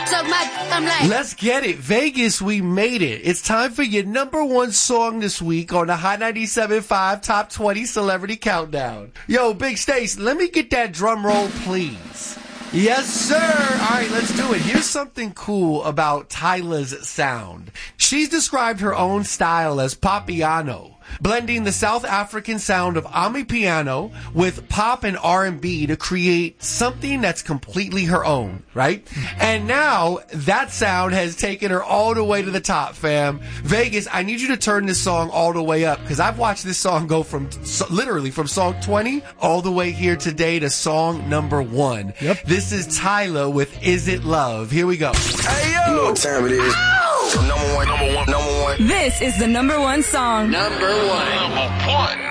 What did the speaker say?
suck my I'm like. Let's get it. Vegas, we made it. It's time for your number one song this week on the Hot 97.5 Top 20 Celebrity Countdown. Yo, Big Stace, let me get that drum roll, please. Yes, sir. All right, let's do it. Here's something cool about Tyla's sound. She's described her own style as Popiano, blending the South African sound of Amapiano with pop and R&B to create something that's completely her own, right? And now that sound has taken her all the way to the top, fam. Vegas, I need you to turn this song all the way up because I've watched this song go from literally from song 20 all the way here today to song number 1. Yep. This is Tyla with Is It Love. Here we go. Hey, yo! You know what time it is. So number one. This is the number one song. Number one.